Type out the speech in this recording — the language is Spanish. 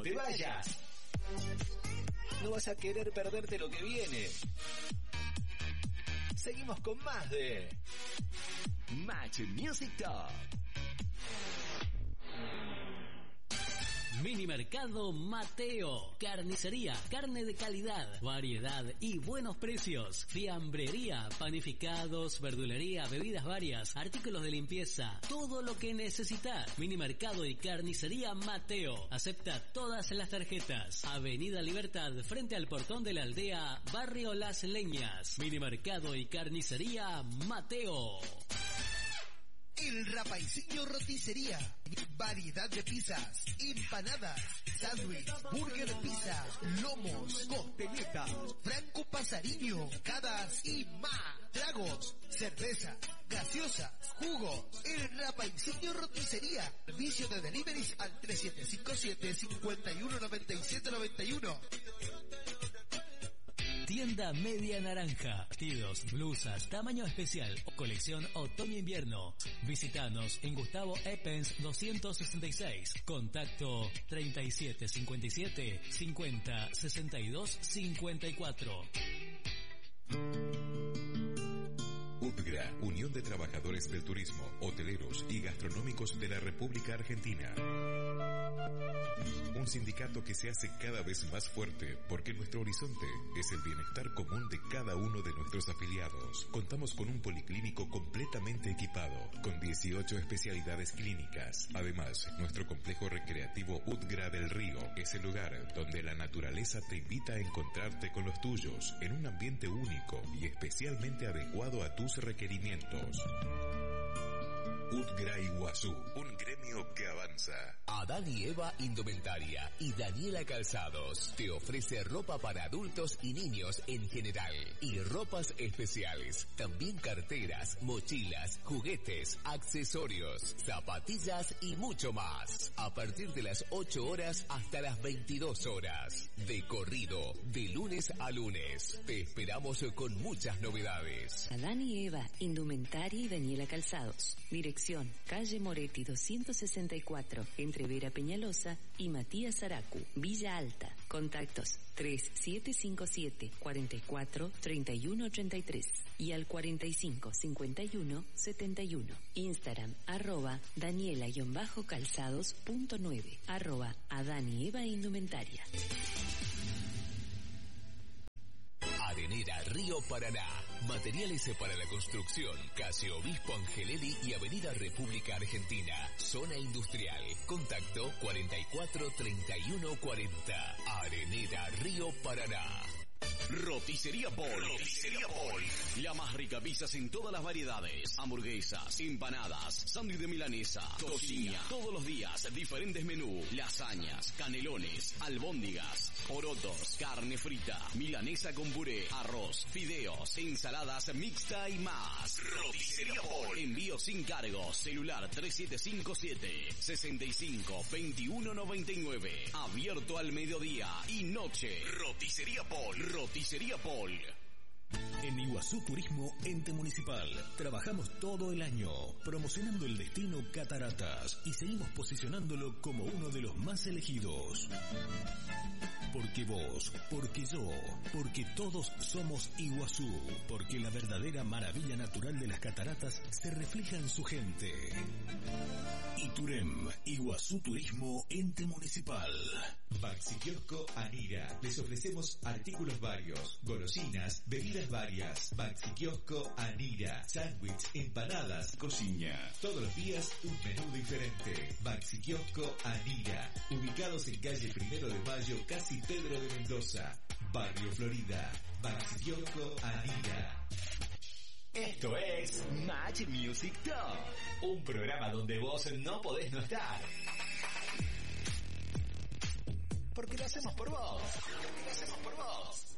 te vayas. No vas a querer perderte lo que viene. Seguimos con más de Match Music Top. Mini Mercado Mateo. Carnicería, carne de calidad, variedad y buenos precios. Fiambrería, panificados, verdulería, bebidas varias, artículos de limpieza, todo lo que necesitas. Mini Mercado y Carnicería Mateo. Acepta todas las tarjetas. Avenida Libertad, frente al portón de la aldea, Barrio Las Leñas. Mini Mercado y Carnicería Mateo. El Rapaicillo Roticería. Variedad de pizzas, empanadas, sándwich, burger pizza, lomos, costeletas, franco pasariño, cadas y más. Tragos, cerveza, gaseosas, jugos. El Rapaicillo Roticería. Servicio de deliveries al 3757-519791. Tienda Media Naranja. Vestidos, blusas, tamaño especial, colección otoño-invierno. Visítanos en Gustavo Eppens 266. Contacto 3757 50 62 54. UTGRA, Unión de Trabajadores del Turismo, Hoteleros y Gastronómicos de la República Argentina. Un sindicato que se hace cada vez más fuerte porque nuestro horizonte es el bienestar común de cada uno de nuestros afiliados. Contamos con un policlínico completamente equipado, con 18 especialidades clínicas. Además, nuestro complejo recreativo UTGRA del Río es el lugar donde la naturaleza te invita a encontrarte con los tuyos en un ambiente único y especialmente adecuado a tus requerimientos. UTGRA Iguazú, un gremio que avanza. Adán y Eva Indumentaria y Daniela Calzados te ofrece ropa para adultos y niños en general y ropas especiales, también carteras, mochilas, juguetes, accesorios, zapatillas y mucho más. A partir de las 8 horas hasta las 22 horas. De corrido, de lunes a lunes. Te esperamos con muchas novedades. Adán y Eva Indumentaria y Daniela Calzados. Dirección calle Moretti 264, entre Vera Peñalosa y Matías Zaracu, Villa Alta. Contactos 3757 44 31 83 y al 45 51 71. Instagram @Daniela_calzados.9 @Adán y Eva Indumentaria. Arenera Río Paraná. Materiales para la construcción. Calle Obispo Angelelli y Avenida República Argentina. Zona industrial. Contacto 44 31 40. Arenera Río Paraná. Roticería Paul. Roticería Paul. La más rica pizzas en todas las variedades. Hamburguesas, empanadas, sándwich de milanesa, cocina. Todos los días, diferentes menús. Lasañas, canelones, albóndigas, porotos, carne frita, milanesa con puré, arroz, fideos, ensaladas mixta y más. Roticería Paul. Envío sin cargo. Celular 3757 65 21 99. Abierto al mediodía y noche. Roticería Paul. Roticería Paul. En Iguazú Turismo Ente Municipal trabajamos todo el año promocionando el destino Cataratas y seguimos posicionándolo como uno de los más elegidos. Porque vos, porque yo, porque todos somos Iguazú, porque la verdadera maravilla natural de las cataratas se refleja en su gente. Iturem, Iguazú Turismo Ente Municipal. Baxi Kiosco Anira. Les ofrecemos artículos varios, golosinas, bebidas varias. Baxi Kiosco Anira. Sándwich, empanadas, cocina. Todos los días un menú diferente. Baxi Kiosco Anira. Ubicados en calle 1 de Mayo, casi Pedro de Mendoza, Barrio Florida. Baxi Kiosco Anira. Esto es Match Music Top, un programa donde vos no podés no estar. Porque lo hacemos por vos. Porque lo hacemos por vos.